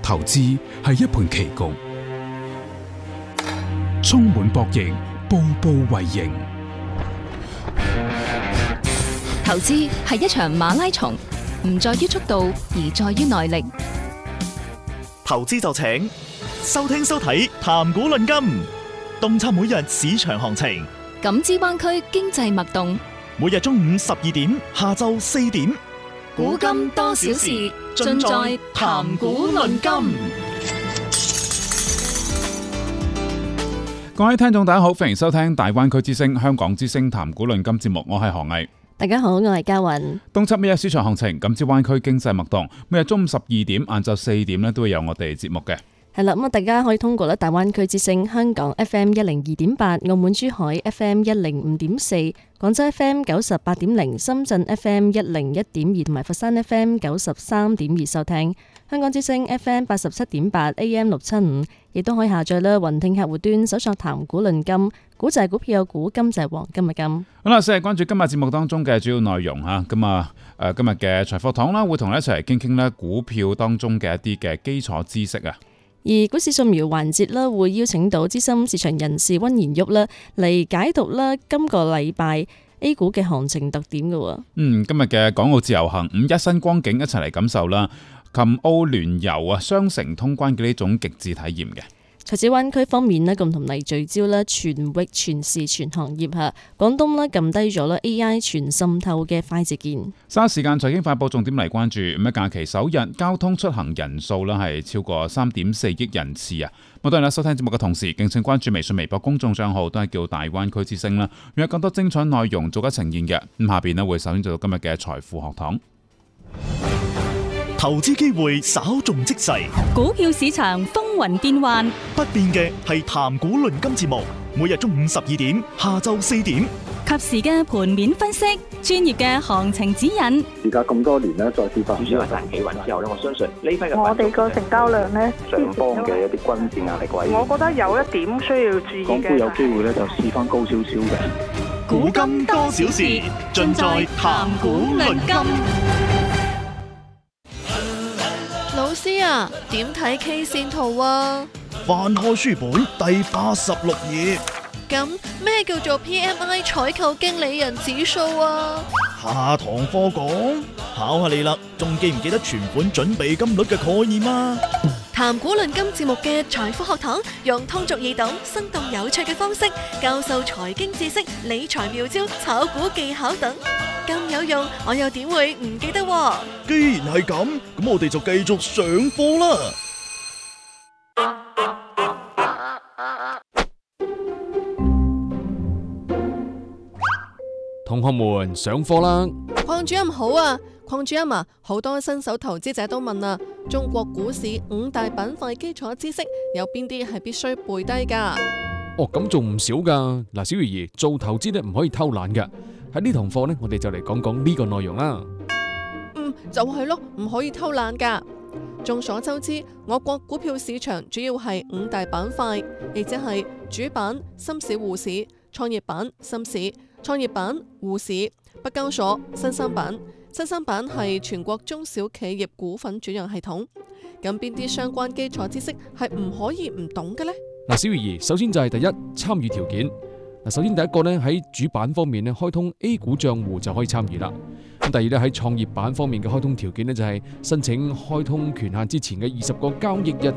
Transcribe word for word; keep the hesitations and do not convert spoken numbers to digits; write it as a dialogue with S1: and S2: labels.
S1: 投資係一盤棋局，充滿博弈，步步為營。
S2: 投資係一場馬拉松，唔在於速度，而在於耐力。
S3: 投資就請收聽收睇談股論金，洞察每日市場行情，
S2: 感知灣區經濟脈動。
S3: 每日中午十二點，下晝四點，
S2: 股金多少事，盡在談股論金。
S4: 各位聽眾大家好，歡迎收聽大灣區之聲香港之聲談股論金節目，我係何毅。
S5: 大家好，我係嘉雲。
S4: 洞察每日市場行情，感知灣區經濟脈動。每日中午十二點、晏晝四點咧，都會有我哋節目嘅。
S5: 係啦，咁啊，大家可以通過咧大灣區之聲香港 F M 一零二點八、澳門珠海 F M 一零五點四、廣州 F M 九十八點零、深圳 F M 一零一點二同埋佛山 F M 九十三點二收聽。香港之聲 F M 八十七點八 A M 六七五，亦都可以下載咧雲聽客戶端搜索談股論金，股就係股票嘅股，金就係黃金嘅金。
S4: 好啦，先係關注今日節目當中嘅主要內容吓，咁啊誒今日嘅財貨堂啦，會同你一齊嚟傾傾咧股票當中嘅一啲嘅基礎知識啊。
S5: 而股市掃描環節啦，會邀請到資深市場人士溫賢旭啦嚟解讀啦今個禮拜 A 股嘅行情特點嘅。
S4: 嗯，今日嘅港澳自由行五一新光景一齊嚟感受啦，琴澳聯遊啊雙城通關嘅呢種極致體驗嘅。
S5: 財資灣區方面咧，共同嚟聚焦咧全域全市全行業嚇，廣東咧撳低咗咧 A I 全滲透嘅快捷鍵。
S4: 稍時間財經快報重點嚟關注，咁啊假期首日交通出行人數咧係超過三點四億人次啊！咁當然啦，收聽節目嘅同時，敬請關注微信、微博公眾帳號，都係叫大灣區之聲啦，有更多精彩內容逐一呈現嘅。咁下邊咧會首先做到今日嘅財富學堂。
S3: 投資機會稍縱即逝，
S6: 股票市場風雲變幻，
S3: 不變嘅係談股論金節目，每日中午十二點，下晝四點，
S6: 及時嘅盤面分析，專業嘅行情指引。
S7: 而家咁多年咧，再次發
S8: 主要係大企穩之後咧，我相信呢批嘅
S9: 我哋個成交量咧，
S7: 上方嘅一啲均線壓力位，
S9: 我覺得有一點需要注意嘅。
S7: 港股有機會咧就試翻高少少嘅。
S3: 股金多少事，盡在談股論金。
S10: 老師啊，點睇 K 線圖啊？
S3: 翻開書本第八十六頁。
S10: 咁咩叫做 P M I 採購經理人指數啊？
S3: 下堂課講，考下你啦，仲記唔記得存款準備金率嘅概念啊？
S10: 談股論金節目嘅財富學堂，用通俗易懂、生動有趣嘅方式教授財經知識、理財妙招、炒股技巧等，咁有用，我又點會唔記得？
S3: 既然係咁，咁我哋就繼續上課啦。
S11: 同學們上課啦！
S10: 鄺主任好啊，鄺主任啊，好多新手投資者都問啊，中國股市五大板塊基礎知識有邊啲係必須背低噶？
S11: 哦，咁仲唔少噶。嗱，小魚兒做投資咧唔可以偷懶嘅。喺呢堂課呢，我哋就嚟講講呢個內容啦。
S10: 嗯，就係咯，唔可以偷懶噶。眾所周知，我國股票市場主要係五大板塊，亦即係主板、深市滬市、創業板、深市、創業板、滬市、北交所、新三板。新三板係全國中小企業股份轉讓系統。咁邊啲相關基礎知識係唔可以唔懂嘅呢？
S11: 嗱，小魚兒，首先就係第一，參與條件。嗱，首先第一個呢，喺主板方面呢，開通 A 股賬戶就可以參與啦。咁第二呢，喺創業板方面嘅開通條件呢，就係申請開通權限之前嘅二十個交易日